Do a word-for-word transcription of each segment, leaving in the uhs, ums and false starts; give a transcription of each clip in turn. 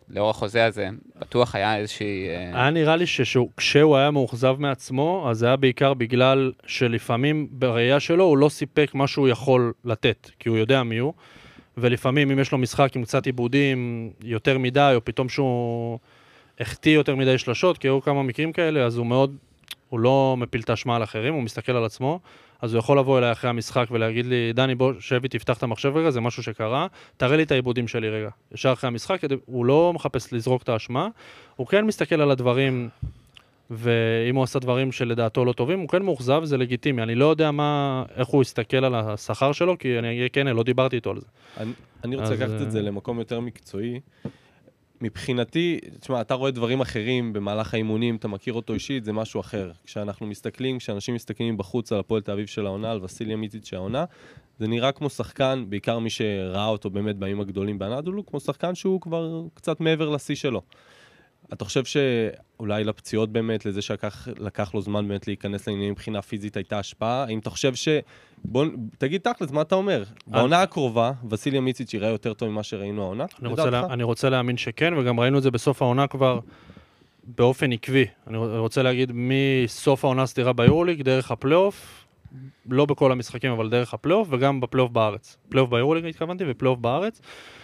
לאור החוזה הזה, בטוח היה איזושהי... היה נראה לי שכשהוא היה מאוכזב מעצמו, אז זה היה בעיקר בגלל שלפעמים בראייה שלו הוא לא סיפק מה שהוא יכול לתת, כי הוא יודע מי הוא, ולפעמים אם יש לו משחק עם קצת עיבודים יותר מדי, או פתאום שהוא החטיא יותר מדי שלשות, כי היו כמה מקרים כאלה, אז הוא מאוד, הוא לא מפיל את האשמה על אחרים, הוא מסתכל על עצמו, אז הוא יכול לבוא אליי אחרי המשחק ולהגיד לי, דני בוא, שבי תפתח את המחשב רגע, זה משהו שקרה, תראה לי את העיבודים שלי רגע. ישר אחרי המשחק, הוא לא מחפש לזרוק את האשמה, הוא כן מסתכל על הדברים, ואם הוא עשה דברים שלדעתו לא טובים, הוא כן מאוכזב, זה לגיטימי. אני לא יודע מה, איך הוא יסתכל על השכר שלו, כי אני אגיד, כן, לא דיברתי איתו על זה. אני, אני רוצה אז... לקחת את זה למקום יותר מקצועי. מבחינתי, תשמע, אתה רואה דברים אחרים במהלך האימונים, אתה מכיר אותו אישית, זה משהו אחר. כשאנחנו מסתכלים, כשאנשים מסתכלים בחוץ על הפועל תל אביב של העונה, על וסיליה מיציץ' העונה, זה נראה כמו שחקן, בעיקר מי שראה אותו באמת בימים הגדולים באנדולו, כמו שחקן שהוא כבר קצת מעבר לשיא שלו. אתה חושב שאולי לפציעות באמת, לזה שלקח לו זמן באמת להיכנס לעניינים מבחינה פיזית הייתה השפעה? האם אתה חושב ש... בוא, תגיד תכלס, מה אתה אומר? בעונה הקרובה, וסיליה מיציץ' יראה יותר טוב ממה שראינו העונה? אני רוצה, לה, אני רוצה להאמין שכן, וגם ראינו את זה בסוף העונה כבר באופן עקבי. אני רוצה להגיד, מסוף העונה סדירה ביורוליג, דרך הפלייאוף, לא בכל המשחקים, אבל דרך הפלייאוף, וגם בפלייאוף בארץ. פלייאוף ביורוליג התכוונתי, ופלייאוף בארץ.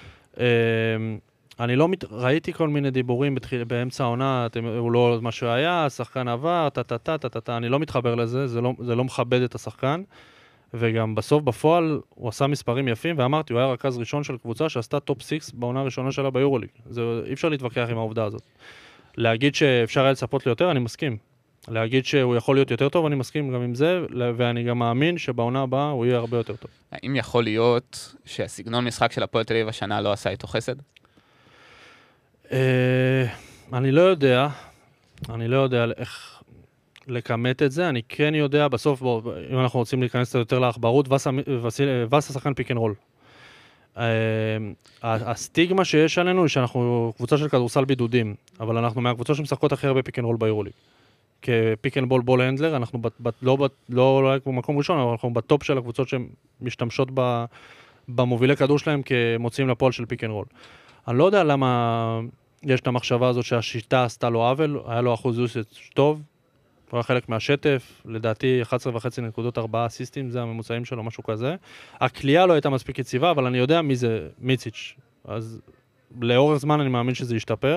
אני לא מת... ראיתי כל מיני דיבורים בתחיל... באמצע העונה, אתם... הוא לא מה שהיה, השחקן עבר, טה-טה-טה-טה-טה, אני לא מתחבר לזה, זה לא, זה לא מכבד את השחקן, וגם בסוף בפועל הוא עשה מספרים יפים, ואמרתי, הוא היה רכז ראשון של קבוצה שעשתה טופ סיקס בעונה הראשונה שלה ביורוליג. זה... אי אפשר להתווכח עם העובדה הזאת. להגיד שאפשר היה לצפות לי יותר, אני מסכים. להגיד שהוא יכול להיות יותר טוב, אני מסכים גם עם זה, ואני גם מאמין שבעונה הבאה הוא יהיה הרבה יותר טוב. האם יכול להיות שהסגנון משחק של הפועל תל אביב השנה לא עשה איתו חסד? אני לא יודע, אני לא יודע איך לקמת את זה, אני כן יודע, בסוף, אם אנחנו רוצים להיכנס יותר לאחברות, וסה שחקן פיק אנד רול. הסטיגמה שיש עלינו היא שאנחנו קבוצה של כדורסל בידודים, אבל אנחנו מהקבוצה שמשחקות הכי הרבה פיק אנד רול ביורוליג. כפיק אנד בול בול הנדלר, אנחנו לא במקום ראשון, אבל אנחנו בטופ של הקבוצות שמשתמשות במובילי כדור שלהם כמוציאים לפועל של פיק אנד רול. אני לא יודע למה יש את המחשבה הזאת שהשיטה עשתה לו עוול, היה לו אחוז יוסט טוב, הוא היה חלק מהשטף, לדעתי אחת עשרה וחצי נקודות ארבעה אסיסטים, זה הממוצעים שלו, משהו כזה. הקליעה לא הייתה מספיק יציבה, אבל אני יודע מי זה מיציץ', אז לאורך זמן אני מאמין שזה ישתפר,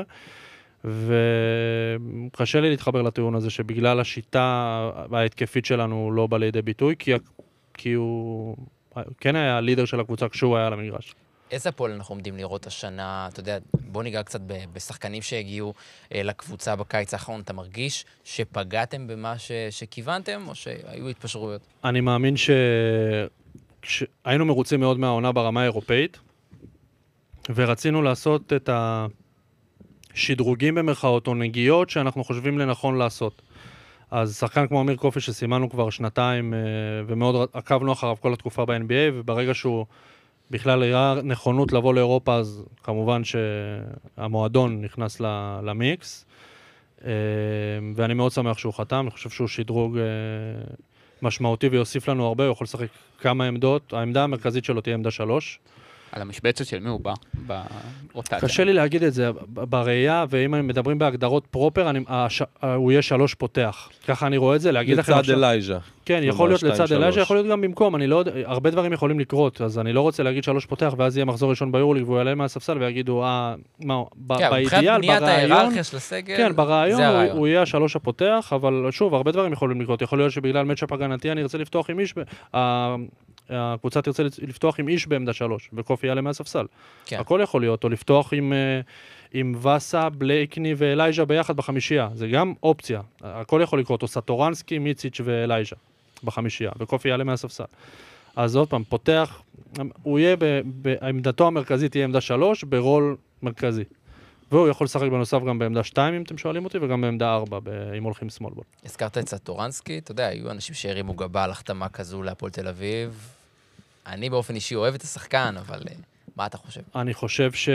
וקשה לי להתחבר לטיעון הזה שבגלל השיטה ההתקפית שלנו לא בא לידי ביטוי, כי, כי הוא כן היה הלידר של הקבוצה כשהוא היה על המגרש. איזה הפועל אנחנו עומדים לראות השנה? אתה יודע, בוא ניגע קצת בשחקנים שהגיעו לקבוצה בקיץ האחרון. אתה מרגיש שפגעתם במה שכיוונתם, או שהיו התפשרויות? אני מאמין שהיינו מרוצים מאוד מהעונה ברמה האירופאית, ורצינו לעשות את השדרוגים במרכאות או נגיעות שאנחנו חושבים לנכון לעשות. אז שחקן כמו אמיר קופי שסימנו כבר שנתיים, ומאוד עקבנו אחריו כל התקופה ב-אן בי איי, וברגע שהוא בכלל היה נכונות לבוא לאירופה, אז כמובן שהמועדון נכנס למיקס, ואני מאוד שמח שהוא חתם, אני חושב שהוא שדרוג משמעותי ויוסיף לנו הרבה, הוא יכול לשחק כמה עמדות, העמדה המרכזית שלו תהיה עמדה שלוש. על המשבצת של מי הוא בא ברוטציה? קשה לי להגיד את זה בראייה, ואם מדברים בהגדרות פרופר, אני, הש, הוא יהיה שלוש פותח. ככה אני רואה את זה, להגיד לכם לצד אלייז'ה. כן, יכול להיות לצד אלייז'ה, יכול להיות גם במקום, אני לא יודע, הרבה דברים יכולים לקרות, אז אני לא רוצה להגיד שלוש פותח, ואז יהיה מחזור ראשון ביורוליג, והוא יעלה מהספסל ויגידו, אה, מה, באידיאל, ברעיון, כן, ברעיון הוא יהיה השלוש הפותח, אבל שוב, הרבה דברים יכולים לקרות, יכול להיות שבגלל מצ'אפ הגנתי אני ארצה לפתוח עם איש, הקבוצה תרצה לפתוח עם איש בעמדה שלוש, וקופי יעלה מהספסל. הכל יכול להיות, או לפתוח עם עם וסה, בלייקני ואלייז'ה ביחד בחמישייה. זה גם אופציה. הכל יכול לקרות, או סטורנסקי, מיציץ' ואלייז'ה בחמישייה, וקופי יעלה מהספסל. אז עוד פעם, פותח, הוא יהיה, בעמדתו המרכזית תהיה עמדה שלוש, ברול מרכזי. והוא יכול לשחק בנוסף גם בעמדה שתיים, אם אתם שואלים אותי, וגם בעמדה ארבע, אם הולכים שמאל בול. הזכרת את סטורנסקי, אתה יודע, היו אנשים שהרימו גבה על החתמה כזו להפועל תל אביב. אני באופן אישי אוהב את השחקן, אבל מה אתה חושב? אני חושב ש...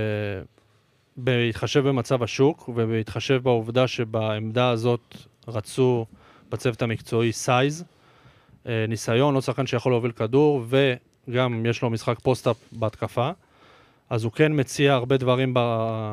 בהתחשב במצב השוק, ובהתחשב בעובדה שבעמדה הזאת רצו בצוות המקצועי סייז, ניסיון, עוד שחקן שיכול להוביל כדור, וגם יש לו משחק פוסט-אפ בהתקפה, אז הוא כן מציע הרבה דברים ב...